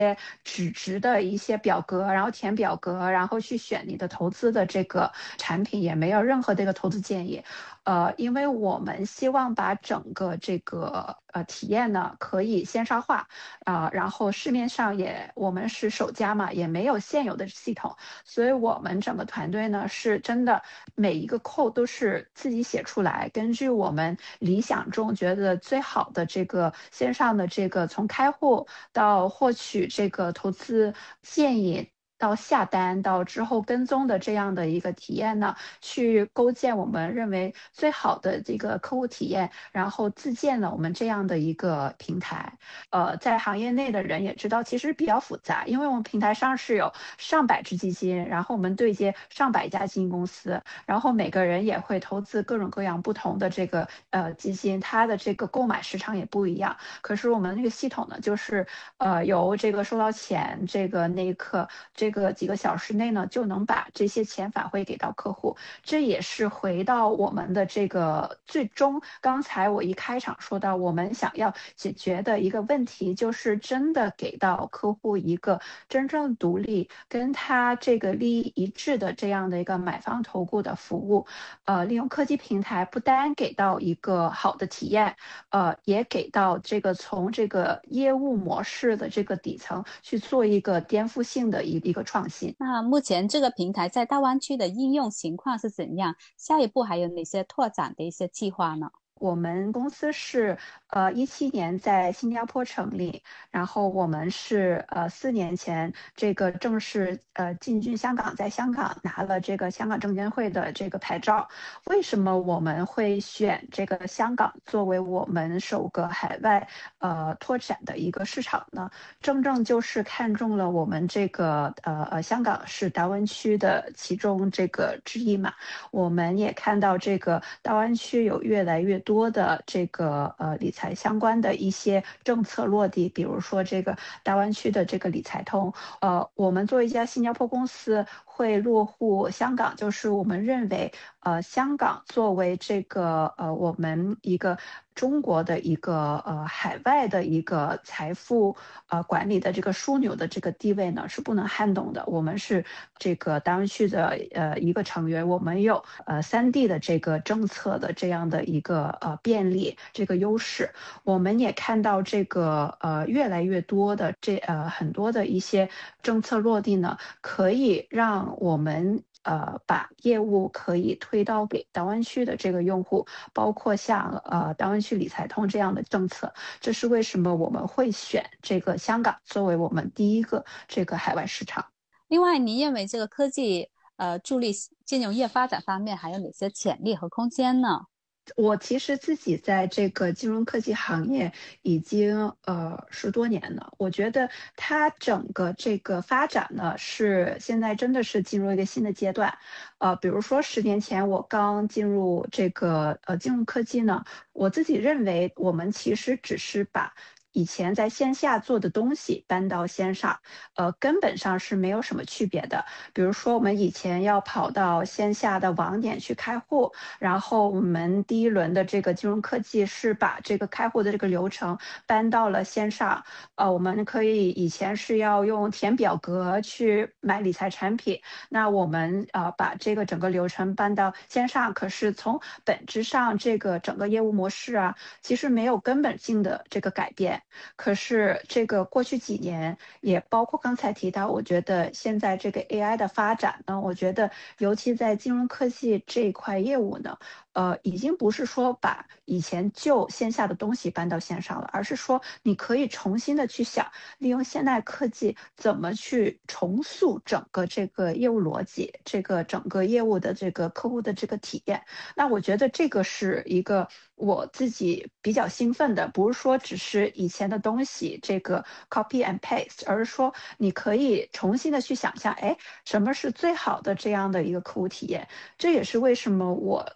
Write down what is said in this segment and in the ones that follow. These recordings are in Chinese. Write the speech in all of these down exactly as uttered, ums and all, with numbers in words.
纸质的一些表格，然后填表格，然后去选你的投资的这个产品，也没有任何这个投资建议。呃，因为我们希望把整个这个呃体验呢可以线上化啊、然后市面上也我们是首家嘛，也没有现有的系统，所以我们整个团队呢是真的每一个扣都是自己写出来，根据我们理想中觉得最好的这个线上的这个从开户到获取这个投资建议。到下单到之后跟踪的这样的一个体验呢，去构建我们认为最好的这个客户体验，然后自建了我们这样的一个平台。呃，在行业内的人也知道，其实比较复杂，因为我们平台上是有上百只基金，然后我们对接上百家基金公司，然后每个人也会投资各种各样不同的这个呃基金，它的这个购买时长也不一样。可是我们那个系统呢，就是呃由这个收到钱这个那一刻，这个几个小时内呢，就能把这些钱返回给到客户。这也是回到我们的这个最终，刚才我一开场说到，我们想要解决的一个问题，就是真的给到客户一个真正独立、跟他这个利益一致的这样的一个买方投顾的服务。呃，利用科技平台不单给到一个好的体验，呃，也给到这个从这个业务模式的这个底层去做一个颠覆性的一一个创新。 那目前这个平台在大湾区的应用情况是怎样？下一步还有哪些拓展的一些计划呢？ 我们公司是呃一七年在新加坡成立，然后我们是呃四年前这个正式呃进军香港，在香港拿了这个香港证监会的这个牌照。为什么我们会选这个香港作为我们首个海外呃拓展的一个市场呢？正正就是看中了我们这个呃呃香港是大湾区的其中这个之一嘛。我们也看到这个大湾区有越来越多的这个呃理财相关的一些政策落地，比如说这个大湾区的这个理财通，呃，我们作为一家新加坡公司会落户香港，就是我们认为呃香港作为这个呃我们一个中国的一个呃海外的一个财富呃管理的这个枢纽的这个地位呢是不能撼动的。我们是这个大湾区的呃一个成员，我们有呃三 D 的这个政策的这样的一个呃便利这个优势。我们也看到这个呃越来越多的这呃很多的一些政策落地呢，可以让我们。呃，把业务可以推到给大湾区的这个用户，包括像呃大湾区理财通这样的政策，这是为什么我们会选这个香港作为我们第一个这个海外市场。 另外，您认为这个科技呃助力金融业发展方面还有哪些潜力和空间呢？ 我其实自己在这个金融科技行业已经呃十多年了，我觉得它整个这个发展呢是现在真的是进入一个新的阶段。呃，比如说十年前我刚进入这个呃金融科技呢，我自己认为我们其实只是把以前在线下做的东西搬到线上，呃，根本上是没有什么区别的。比如说我们以前要跑到线下的网点去开户。然后我们第一轮的这个金融科技是把这个开户的这个流程搬到了线上。呃，我们可以以前是要用填表格去买理财产品，那我们呃把这个整个流程搬到线上，可是从本质上这个整个业务模式啊，其实没有根本性的这个改变。可是这个过去几年，也包括刚才提到，我觉得现在这个 A I 的发展呢，我觉得尤其在金融科技这一块业务呢，呃，已经不是说把以前旧线下的东西搬到线上了，而是说你可以重新的去想，利用现代科技怎么去重塑整个这个业务逻辑，这个整个业务的这个客户的这个体验。那我觉得这个是一个我自己比较兴奋的，不是说只是以前的东西这个 copy and paste，而是说你可以重新的去想象，哎，什么是最好的这样的一个客户体验？这也是为什么我在四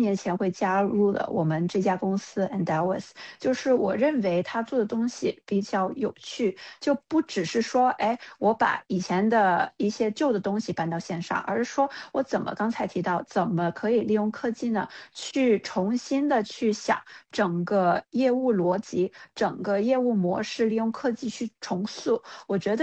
年前会加入了我们这家公司 Endeavors，就是我认为他做的东西比较有趣，就不只是说，哎，我把以前的一些旧的东西搬到线上，而是说我怎么刚才提到，怎么可以利用科技呢，去重新的去想整个业务逻辑、整个业务模式，利用科技去重塑。我觉得。